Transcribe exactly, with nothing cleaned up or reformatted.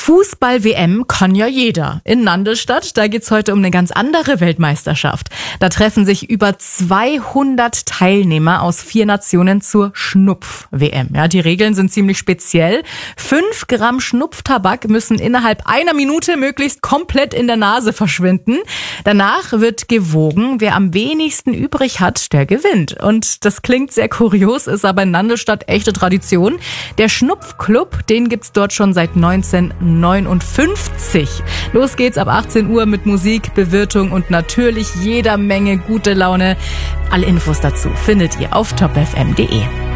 Fußball-W M kann ja jeder. In Nandlstadt, da geht's heute um eine ganz andere Weltmeisterschaft. Da treffen sich über zweihundert Teilnehmer aus vier Nationen zur Schnupf-W M. Ja, die Regeln sind ziemlich speziell. Fünf Gramm Schnupftabak müssen innerhalb einer Minute möglichst komplett in der Nase verschwinden. Danach wird gewogen. Wer am wenigsten übrig hat, der gewinnt. Und das klingt sehr kurios, ist aber in Nandlstadt echte Tradition. Der Schnupfclub, den gibt's dort schon seit neunzehnhundertneunundfünfzig. Los geht's ab achtzehn Uhr mit Musik, Bewirtung und natürlich jeder Menge gute Laune. Alle Infos dazu findet ihr auf top f m punkt d e.